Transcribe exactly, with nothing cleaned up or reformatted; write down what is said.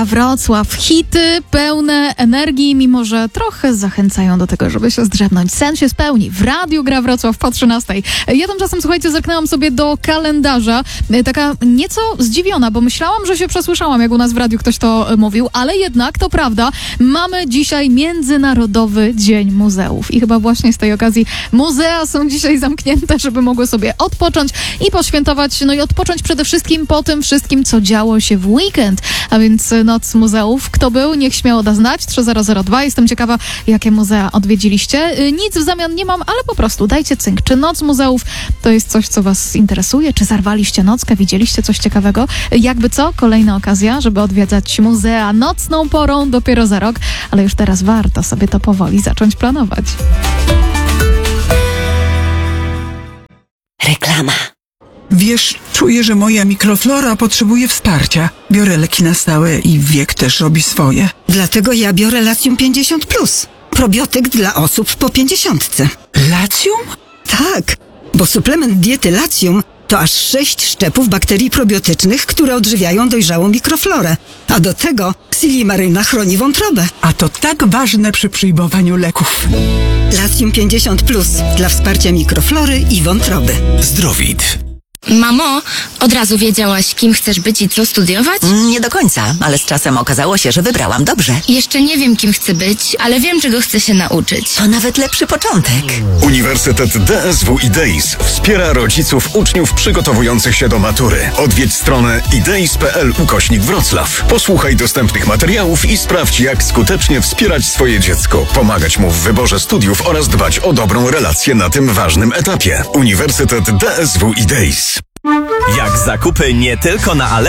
Wrocław. Hity pełne energii, mimo że trochę zachęcają do tego, żeby się zdrzemnąć. Sen się spełni. W Radiu Gra Wrocław po trzynastej. Ja tymczasem, słuchajcie, zerknęłam sobie do kalendarza. Taka nieco zdziwiona, bo myślałam, że się przesłyszałam, jak u nas w radiu ktoś to mówił, ale jednak to prawda. Mamy dzisiaj Międzynarodowy Dzień Muzeów. I chyba właśnie z tej okazji muzea są dzisiaj zamknięte, żeby mogły sobie odpocząć i poświętować, no i odpocząć przede wszystkim po tym wszystkim, co działo się w weekend. A więc Noc Muzeów. Kto był? Niech śmiało da znać. trzy zero zero dwa. Jestem ciekawa, jakie muzea odwiedziliście. Nic w zamian nie mam, ale po prostu dajcie cynk. Czy Noc Muzeów to jest coś, co was interesuje? Czy zarwaliście nockę? Widzieliście coś ciekawego? Jakby co? Kolejna okazja, żeby odwiedzać muzea nocną porą dopiero za rok, ale już teraz warto sobie to powoli zacząć planować. Reklama. Wiesz, czuję, że moja mikroflora potrzebuje wsparcia. Biorę leki na stałe i wiek też robi swoje. Dlatego ja biorę Latium pięćdziesiąt plus. Probiotyk dla osób po pięćdziesiątce. Latium? Tak, bo suplement diety Latium to aż sześć szczepów bakterii probiotycznych, które odżywiają dojrzałą mikroflorę. A do tego Silimaryna chroni wątrobę. A to tak ważne przy przyjmowaniu leków. Latium pięćdziesiąt plus dla wsparcia mikroflory i wątroby. Zdrowit. Mamo, od razu wiedziałaś, kim chcesz być i co studiować? Nie do końca, ale z czasem okazało się, że wybrałam dobrze. Jeszcze nie wiem, kim chcę być, ale wiem, czego chcę się nauczyć. To nawet lepszy początek. Uniwersytet D S W Ideis wspiera rodziców uczniów przygotowujących się do matury. Odwiedź stronę ideis kropka p l ukośnik Wrocław. Posłuchaj dostępnych materiałów i sprawdź, jak skutecznie wspierać swoje dziecko, pomagać mu w wyborze studiów oraz dbać o dobrą relację na tym ważnym etapie. Uniwersytet D S W Ideis. Jak zakupy nie tylko na Ale.